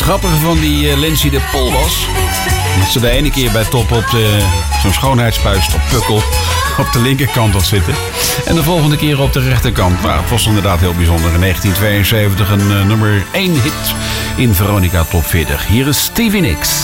Het grappige van die Lindsay de Pol was dat ze de ene keer bij Top op zo'n schoonheidspuist op Pukkel op de linkerkant had zitten. En de volgende keer op de rechterkant. Nou, het was inderdaad heel bijzonder. In 1972 een nummer 1 hit in Veronica Top 40. Hier is Stevie Nicks.